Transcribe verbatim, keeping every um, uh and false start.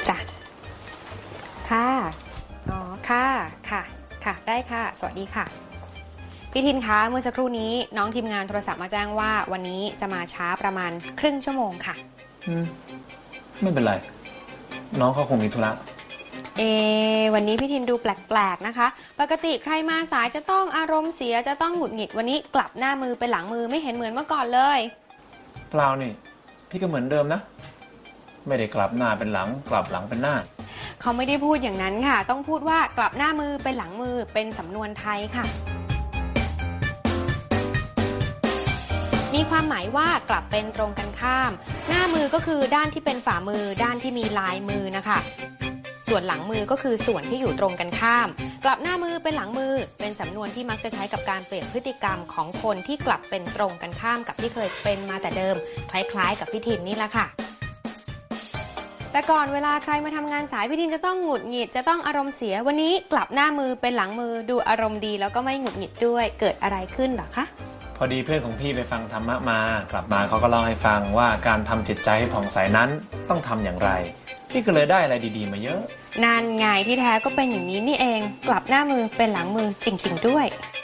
จ้ะค่ะอ๋อค่ะค่ะค่ะได้ค่ะสวัสดีค่ะพี่ทินคะเมื่อสักครู่นี้น้องทีมงานโทรศัพท์มาแจ้งว่าวันนี้จะมาช้าประมาณครึ่งชั่วโมงค่ะอืมไม่เป็นไรน้องเขาคงมีธุระเอวันนี้พี่ทินดูแปลกๆนะคะปกติใครมาสายจะต้องอารมณ์เสียจะต้องหงุดหงิดวันนี้กลับหน้ามือเป็นหลังมือไม่เห็นเหมือนเมื่อก่อนเลยเปล่านี่พี่ก็เหมือนเดิมนะไม่ได้กลับหน้าเป็นหลังกลับหลังเป็นหน้าเขาไม่ได้พูดอย่างนั้นค่ะต้องพูดว่ากลับหน้ามือเป็นหลังมือเป็นสำนวนไทยค่ะมีความหมายว่ากลับเป็นตรงกันข้ามหน้ามือก็คือด้านที่เป็นฝ่ามือด้านที่มีลายมือนะคะส่วนหลังมือก็คือส่วนที่อยู่ตรงกันข้ามกลับหน้ามือเป็นหลังมือเป็นสำนวนที่มักจะใช้กับการเปลี่ยนพฤติกรรมของคนที่กลับเป็นตรงกันข้ามกับที่เคยเป็นมาแต่เดิมคล้ายๆกับพี่ทินนี่แหละค่ะแต่ก่อนเวลาใครมาทำงานสายพี่ทินจะต้องหงุดหงิดจะต้องอารมณ์เสียวันนี้กลับหน้ามือเป็นหลังมือดูอารมณ์ดีแล้วก็ไม่หงุดหงิดด้วยเกิดอะไรขึ้นหรอคะพอดีเพื่อนของพี่ไปฟังธรรมะมากลับมาเขาก็เล่าให้ฟังว่าการทำจิตใจให้ผ่องใสนั้นต้องทำอย่างไรพี่ก็เลยได้อะไรดีๆมาเยอะนั่นไงที่แท้ก็เป็นอย่างนี้นี่เองกลับหน้ามือเป็นหลังมือจริงๆด้วย